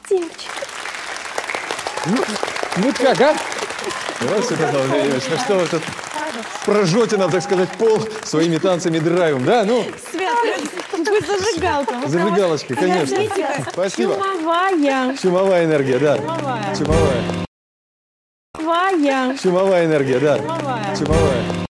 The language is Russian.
Девочка. Ну как, а? Здравствуйте, Павел Владимирович. Ну что вы тут прожжете нам, так сказать, пол своими танцами и драйвом, да? Ну, Свят, вы зажигалка. зажигалочки, конечно. Спасибо. Чумовая. Чумовая энергия, да. Чумовая. Чумовая. Чумовая. Чумовая энергия, да. Чумовая. Чумовая.